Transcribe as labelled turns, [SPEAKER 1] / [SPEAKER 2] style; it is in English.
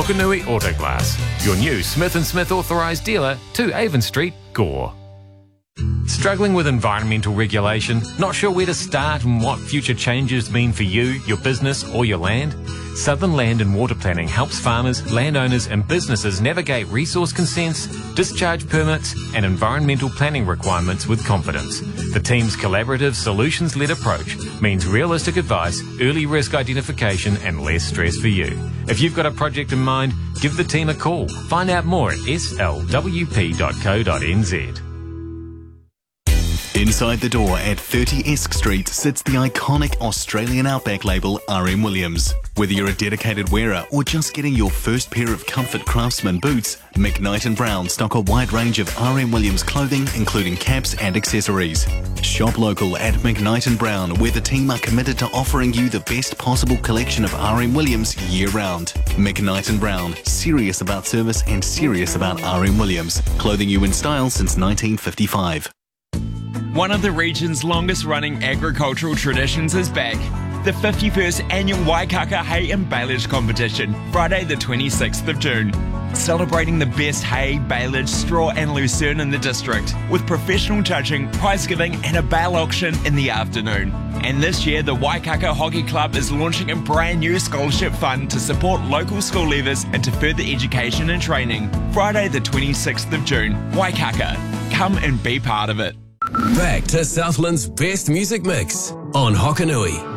[SPEAKER 1] Hokanui Autoglass, your new Smith & Smith authorised dealer to Avon Street, Gore. Struggling with environmental regulation? Not sure where to start and what future changes mean for you, your business or your land? Southern Land and Water Planning helps farmers, landowners and businesses navigate resource consents, discharge permits and environmental planning requirements with confidence. The team's collaborative, solutions-led approach means realistic advice, early risk identification and less stress for you. If you've got a project in mind, give the team a call. Find out more at slwp.co.nz.
[SPEAKER 2] Inside the door at 30 Esk Street sits the iconic Australian Outback label RM Williams. Whether you're a dedicated wearer or just getting your first pair of comfort Craftsman boots, McKnight & Brown stock a wide range of RM Williams clothing, including caps and accessories. Shop local at McKnight & Brown, where the team are committed to offering you the best possible collection of RM Williams year-round. McKnight & Brown, serious about service and serious about RM Williams. Clothing you in style since 1955.
[SPEAKER 3] One of the region's longest running agricultural traditions is back. The 51st annual Waikaka Hay and Baleage Competition, Friday the 26th of June. Celebrating the best hay, baleage, straw and lucerne in the district, with professional judging, prize giving and a bale auction in the afternoon. And this year the Waikaka Hockey Club is launching a brand new scholarship fund to support local school leavers into further education and training. Friday the 26th of June, Waikaka. Come and be part of it.
[SPEAKER 4] Back to Southland's best music mix on Hokanui.